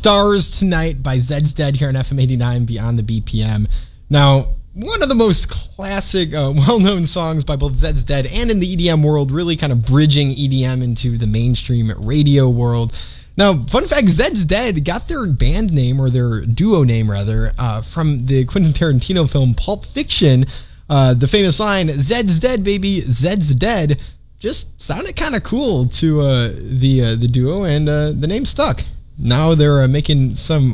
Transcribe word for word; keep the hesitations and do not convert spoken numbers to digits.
Stars Tonight by Zed's Dead here on F M eighty-nine Beyond the B P M. Now, one of the most classic, uh, well-known songs by both Zed's Dead and in the E D M world, really kind of bridging E D M into the mainstream radio world. Now, fun fact, Zed's Dead got their band name, or their duo name rather, uh, from the Quentin Tarantino film Pulp Fiction. Uh, the famous line, "Zed's dead, baby, Zed's dead," just sounded kind of cool to uh, the uh, the duo, and uh, the name stuck. Now they're uh, making some